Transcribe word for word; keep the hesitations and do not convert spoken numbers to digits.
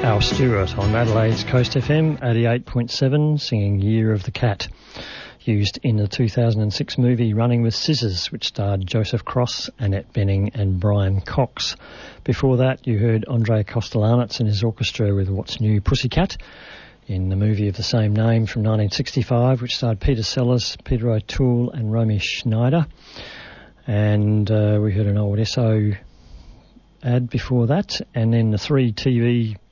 Al Stewart on Adelaide's Coast F M eighty-eight point seven, singing Year of the Cat, used in the two thousand six movie Running with Scissors, which starred Joseph Cross, Annette Bening and Brian Cox. Before that, you heard Andrei Kostelanetz and his orchestra with What's New Pussycat, in the movie of the same name from nineteen sixty-five, which starred Peter Sellers, Peter O'Toole and Romy Schneider. And uh, we heard an old S O ad before that, and then the three T V